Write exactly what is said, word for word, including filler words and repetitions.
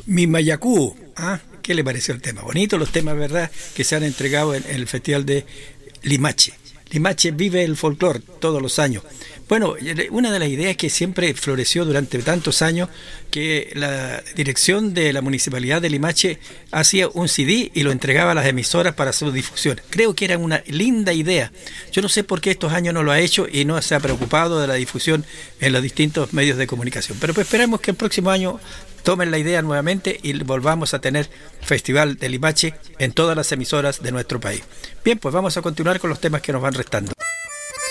Mimayacú, ¿ah? ¿Qué le pareció el tema? Bonito los temas, ¿verdad?, que se han entregado en, en el Festival de Limache. Limache vive el folclore todos los años. Bueno, una de las ideas que siempre floreció durante tantos años, que la dirección de la Municipalidad de Limache hacía un C D y lo entregaba a las emisoras para su difusión. Creo que era una linda idea. Yo no sé por qué estos años no lo ha hecho y no se ha preocupado de la difusión en los distintos medios de comunicación. Pero pues esperamos que el próximo año tomen la idea nuevamente y volvamos a tener Festival de Limache en todas las emisoras de nuestro país. Bien, pues vamos a continuar con los temas que nos van restando.